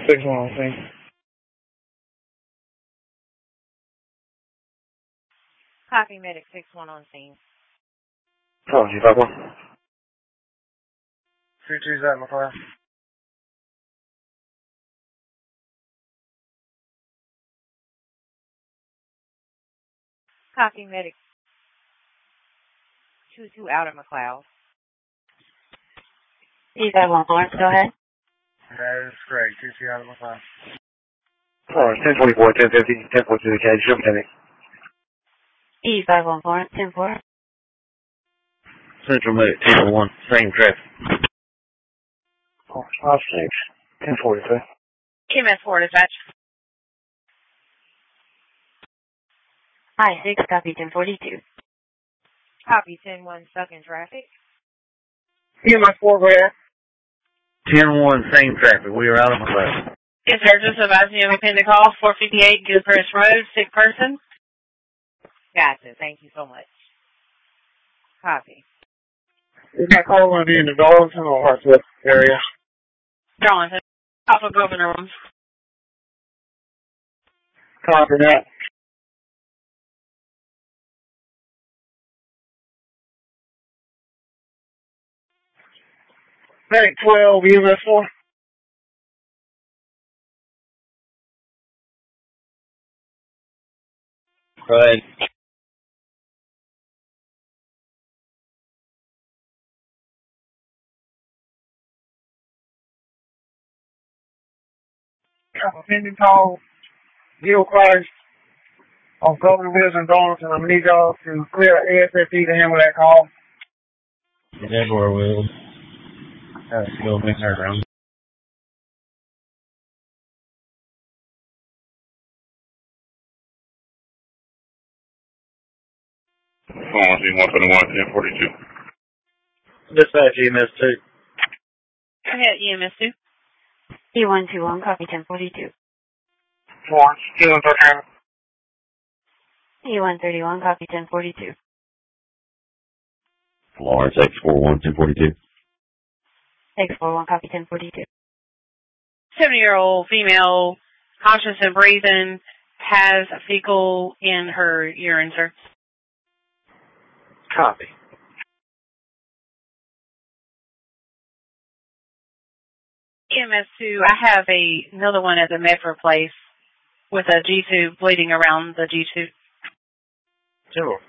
6-1 on scene. Copy, medic 6-1 on scene. Oh, G51. 3-2's at McLeod. Copy, medic 2-2 out at McLeod. E51 Florence, go ahead. That is correct. 2-2 out of McLeod. Florence, 1024, 1050, 1042 to Caddy, Triple Medic. E51 Florence, 10-4. Central Medic, 2-1, same traffic. 5-6, 1042. EMS 4 dispatch. Hi, 6, copy 1042. Copy 10-1 stuck in traffic. EMS 4, go ahead. 10-1, same traffic. We are out of McLeod. Yes, sir. Just advising you of a pending call. 458 Gilchrist Road, sick person. Gotcha. Thank you so much. Copy. Is that call going to be in the Darlington or Hartsville area? Darlington. Off of Governor Room. Copy that. Medic 12, EMS 4. Go ahead. Pending call. Gilchrist on Governor Mills and Darlington. I'm going to need y'all to clear ASAP to handle that call. Jaguar will. Go make that round. Florence, E121, 1042. Dispatch EMS 2. Go ahead, EMS 2. E121, copy 1042. Florence, E131. E131, copy 1042. Florence, X41, 1042. X41, copy 1042. 70-year-old female, conscious and breathing, has a fecal in her urine, sir. Copy. EMS 2, I have another one at the Medford place with a G-tube bleeding around the G-tube. Sure.